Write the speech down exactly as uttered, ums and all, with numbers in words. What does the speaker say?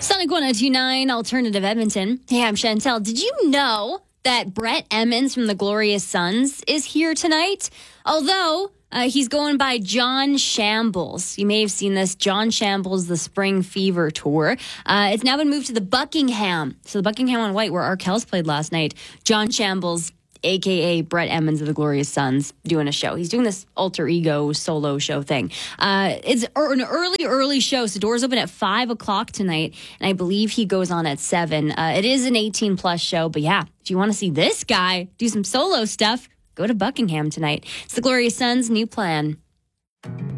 Sonic one oh two point nine Alternative Edmonton. Hey, I'm Chantel. Did you know that Brett Emmons from the Glorious Sons is here tonight? Although uh, he's going by John Shambles. You may have seen this. John Shambles, the Spring Fever Tour. Uh, it's now been moved to the Buckingham. So the Buckingham on White, where Arkells played last night. John Shambles, a k a. Brett Emmons of the Glorious Sons, doing a show. He's doing this alter ego solo show thing. Uh, it's an early, early show, so doors open at five o'clock tonight, and I believe he goes on at seven. Uh, it is an eighteen-plus show, but yeah, if you want to see this guy do some solo stuff, go to Buckingham tonight. It's the Glorious Sons' new plan.